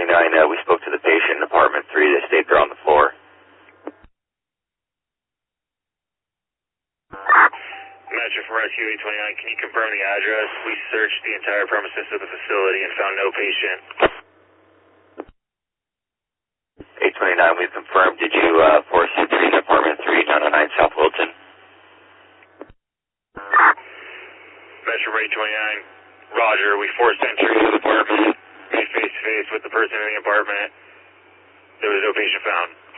we spoke to the patient in apartment 3. They stayed there on the floor. Metro from Rescue 829, can you confirm the address? We searched the entire premises of the facility and found no patient. 829, we've confirmed. Did you force entry in apartment 3, 909 South Wilton? Metro 829, Roger, we forced entry to the apartment, made face-to-face with the person in the apartment. There was no patient found.